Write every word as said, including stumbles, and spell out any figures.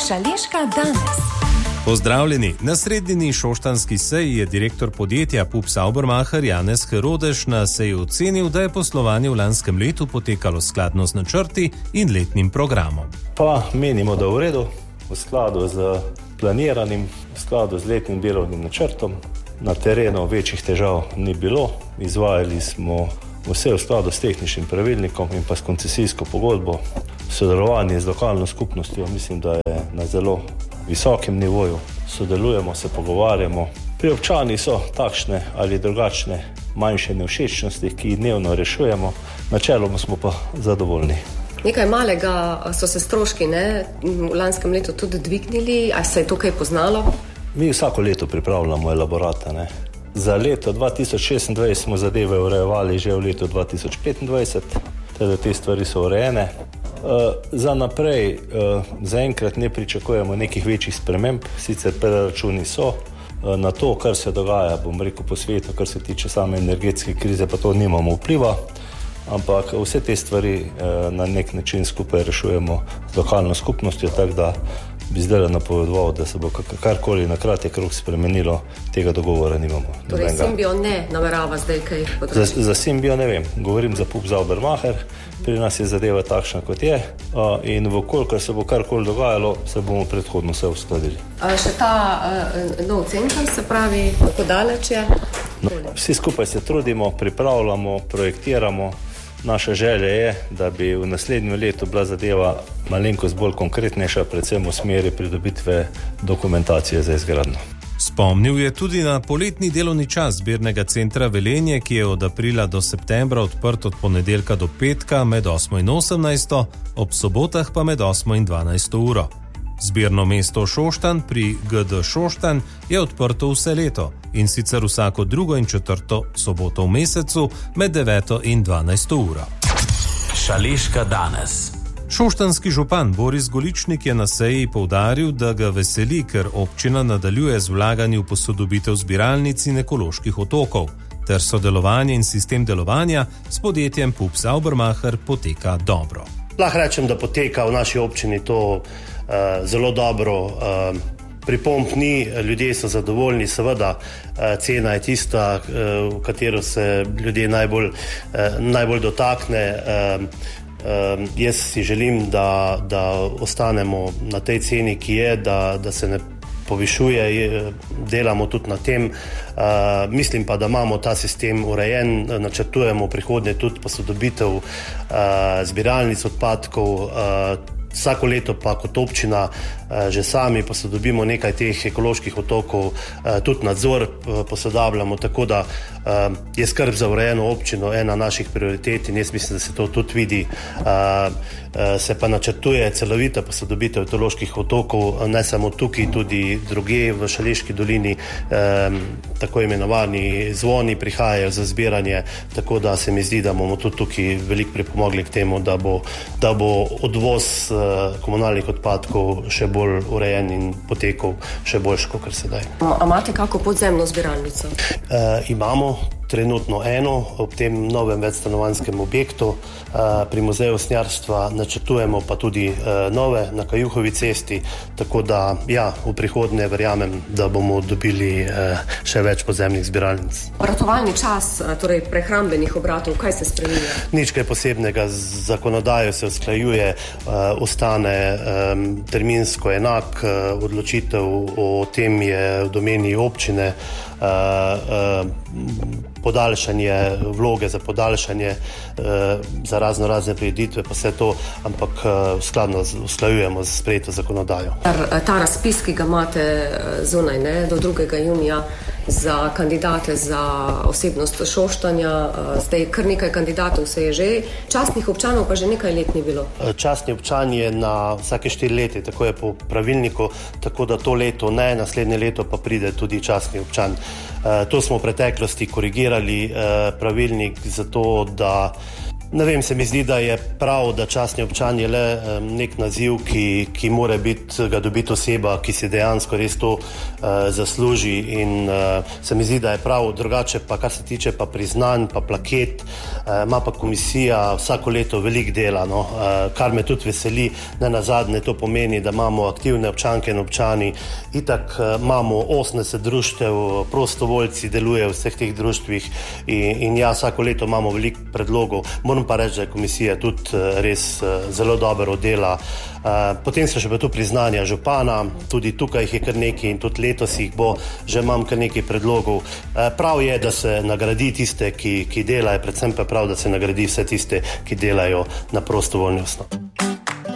Šaleška danes. Pozdravljeni. Na sredini šoštanski seji je direktor podjetja P U P Saubermacher Janez Herodež na seji ocenil, da je poslovanje v lanskem letu potekalo skladno z načrti in letnim programom. Pa menimo, da v redu, v skladu z planiranim, v skladu z letnim delovnim načrtom. Na terenu večjih težav ni bilo, izvajali smo vse v skladu s tehničnim pravilnikom in pa s koncesijsko pogodbo. Sodelovanje z lokalno skupnostjo mislim, da je na zelo visokem nivoju. Sodelujemo, se pogovarjamo. Pri občani so takšne ali drugačne manjše nevšečnosti, ki jih dnevno rešujemo. Načeloma smo pa zadovoljni. Nekaj malega so se stroški ne, v lanskem letu tudi dvignili, a se je to kaj poznalo? Mi vsako leto pripravljamo elaborate. Ne. Za leto dva tisoč šestindvajset smo zadeve urejevali že v letu dva tisoč petindvajset, teda te stvari so urejene. Uh, za naprej, uh, zaenkrat ne pričakujemo nekih večjih sprememb, sicer preračuni so. Uh, na to, kar se dogaja, bom rekel, po svetu, kar se tiče same energetske krize, pa to nimamo vpliva, ampak vse te stvari uh, na nek način skupaj rešujemo z lokalno skupnostjo, tako da bi zdaj napovedoval, da se bo karkoli na kratek rok spremenilo, tega dogovora nimamo. Torej Symbio ne namerava zdaj kaj področiti? Za, za Symbio ne vem, govorim za P U P Saubermacher, pri nas je zadeva takšna, kot je, in vkolikor se bo karkoli dogajalo, se bomo predhodno vse uskladili. A še ta uh, nov center, se pravi, kako daleč je? No, vsi skupaj se trudimo, pripravljamo, projektiramo. Naša želja je, da bi v naslednjem letu bila zadeva malenkost bolj konkretnejša, predvsem v smeri pridobitve dokumentacije za izgradnjo. Spomnil je tudi na poletni delovni čas zbirnega centra Velenje, ki je od aprila do septembra odprt od ponedeljka do petka med osmo in osemnajsto, ob sobotah pa med osmo in dvanajsto uro. Zbirno mesto Šoštanj pri G D Šoštanj je odprto vse leto in sicer vsako drugo in četrto soboto v mesecu med deveto in dvanajsto uro. Šaleška danes. Šoštanjski župan Boris Goličnik je na seji poudaril, da ga veseli, ker občina nadaljuje z vlaganjem v posodobitev zbiralnic in ekoloških otokov, ter sodelovanje in sistem delovanja s podjetjem P U P Saubermacher poteka dobro. Lahko rečem, da poteka v naši občini to uh, zelo dobro. Uh, pripomb ni, ljudje so zadovoljni, seveda uh, cena je tista, uh, v katero se ljudje najbolj, uh, najbolj dotakne. Uh, Uh, jaz si želim, da, da ostanemo na tej ceni, ki je, da, da se ne povišuje, delamo tudi na tem. Uh, mislim pa, da imamo ta sistem urejen, načrtujemo v prihodnje tudi posodobitev uh, zbiralnic odpadkov. Uh, Vsako leto pa kot občina eh, že sami posodobimo nekaj teh ekoloških otokov, eh, tudi nadzor eh, posodabljamo, tako da eh, je skrb za urejeno občino ena naših prioritet in jaz mislim, da se to tudi vidi. Eh, eh, se pa načrtuje celovita posodobitev ekoloških otokov, ne samo tukaj, tudi drugje v Šaleški dolini, eh, tako imenovani zvoni prihajajo za zbiranje, tako da se mi zdi, da bomo tudi tukaj veliko pripomogli k temu, da bo, da bo odvoz komunalnih odpadkov še bolj urejen in potekal še boljš, kot se daj. A imate kako podzemno zbiralnico? E, imamo trenutno eno ob tem novem večstanovanjskem objektu. E, pri muzeju snjarstva načrtujemo pa tudi e, nove na Kajuhovi cesti, tako da ja, v prihodnje verjamem, da bomo dobili e, še več podzemnih zbiralnic. Obratovalni čas, torej prehrambenih obratov, kaj se spreminja? Nič kaj posebnega, z zakonodajo se usklajuje, e, ostane e, terminsko enak, e, odločitev o tem je v domeni občine. Uh, uh, podaljšanje, vloge za podaljšanje uh, za razno razne prireditve, pa vse to, ampak uh, skladno usklajujemo z sprejeto zakonodajo. Ta, ta razpis, ki ga imate zunaj, ne, do drugega junija za kandidate za osebnost Šoštanja, uh, zdaj kar nekaj kandidatov se je že, častnih občanov pa že nekaj let ni bilo. Častni občan je na vsake štiri leta, tako je po pravilniku, tako da to leto ne, naslednje leto pa pride tudi častni občan. Uh, to smo v preteklosti korigirali uh, pravilnik zato, da Ne vem, se mi zdi, da je prav, da častni občan je le um, nek naziv, ki, ki mora biti, ga dobiti oseba, ki si dejansko res to uh, zasluži in uh, se mi zdi, da je prav. Drugače pa, kar se tiče pa priznanj, pa plaket, uh, ima pa komisija vsako leto veliko dela, no? uh, kar me tudi veseli. Ne nazadnje to pomeni, da imamo aktivne občanke in občani. Itak uh, imamo osemdeset društev, prostovoljci delujejo v vseh teh društvih in, in ja, vsako leto imamo veliko predlogov. Moram pa reči, da je komisija tudi res zelo dobro dela. Potem so še pa tu priznanja župana, tudi tukaj jih je kar nekaj in tudi letos jih bo, že imam kar nekaj predlogov. Prav je, da se nagradi tiste, ki, ki delajo, predvsem pa prav, da se nagradi vse tiste, ki delajo na prostovoljni osnovi.